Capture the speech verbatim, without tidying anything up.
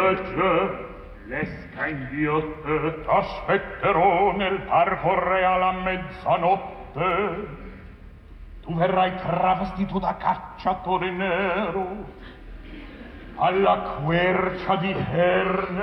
invece l'esca inghiotte t'aspetterò nel parco reale a mezzanotte. Tu verrai travestito da cacciatore nero alla quercia di Herne